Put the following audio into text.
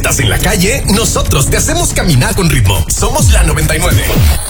estás en la calle, nosotros te hacemos caminar con ritmo. Somos la 99.